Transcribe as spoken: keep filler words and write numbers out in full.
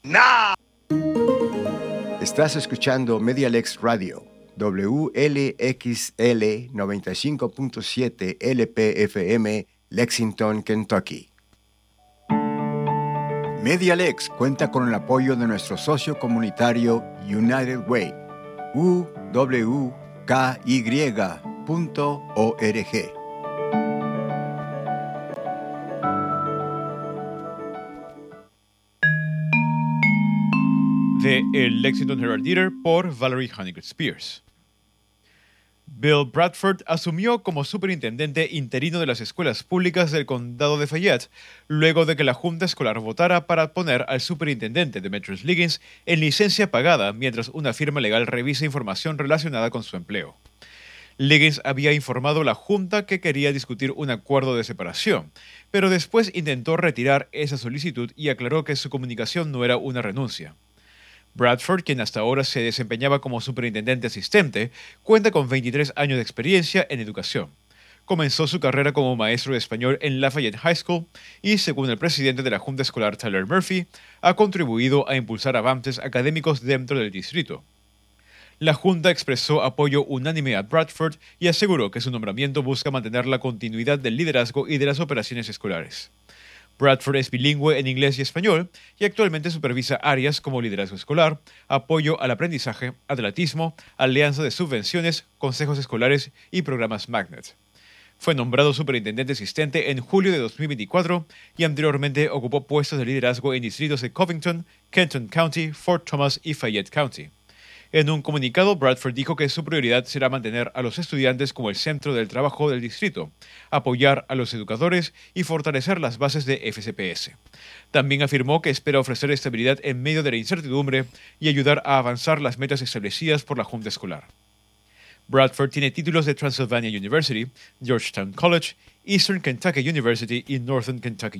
now. Estás escuchando Medialex Radio, W L X L noventa y cinco punto siete L P F M, Lexington, Kentucky. Medialex cuenta con el apoyo de nuestro socio comunitario United Way, U W K Y punto org. De el Lexington Herald Leader por Valerie Honeycutt Spears. Bill Bradford asumió como superintendente interino de las escuelas públicas del condado de Fayette, luego de que la Junta Escolar votara para poner al superintendente Demetrius Liggins en licencia pagada mientras una firma legal revisa información relacionada con su empleo. Liggins había informado a la Junta que quería discutir un acuerdo de separación, pero después intentó retirar esa solicitud y aclaró que su comunicación no era una renuncia. Bradford, quien hasta ahora se desempeñaba como superintendente asistente, cuenta con veintitrés años de experiencia en educación. Comenzó su carrera como maestro de español en Lafayette High School y, según el presidente de la Junta Escolar Tyler Murphy, ha contribuido a impulsar avances académicos dentro del distrito. La Junta expresó apoyo unánime a Bradford y aseguró que su nombramiento busca mantener la continuidad del liderazgo y de las operaciones escolares. Bradford es bilingüe en inglés y español y actualmente supervisa áreas como liderazgo escolar, apoyo al aprendizaje, atletismo, alianza de subvenciones, consejos escolares y programas Magnet. Fue nombrado superintendente asistente en julio de dos mil veinticuatro y anteriormente ocupó puestos de liderazgo en distritos de Covington, Kenton County, Fort Thomas y Fayette County. En un comunicado, Bradford dijo que su prioridad será mantener a los estudiantes como el centro del trabajo del distrito, apoyar a los educadores y fortalecer las bases de F C P S. También afirmó que espera ofrecer estabilidad en medio de la incertidumbre y ayudar a avanzar las metas establecidas por la Junta Escolar. Bradford tiene títulos de Transylvania University, Georgetown College, Eastern Kentucky University y Northern Kentucky